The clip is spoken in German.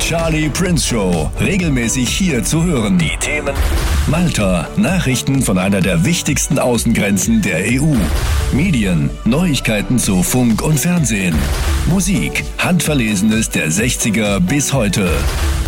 Charlie Prince Show. Regelmäßig hier zu hören. Die Themen: Malta, Nachrichten von einer der wichtigsten Außengrenzen der EU. Medien, Neuigkeiten zu Funk und Fernsehen. Musik, Handverlesenes der 60er bis heute.